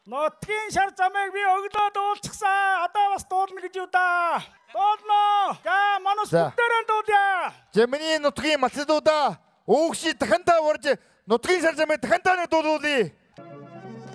Нутгийн шар замыг би өглөө дуулчихсан. Одоо бас дуулна гэж юу да. Дуулно. За манус бүгдээрээ дуулъя. Жемний нутгийн малчдуудаа өөгши дахандаа урж нутгийн шар замыг дахандаа дуулуулъя.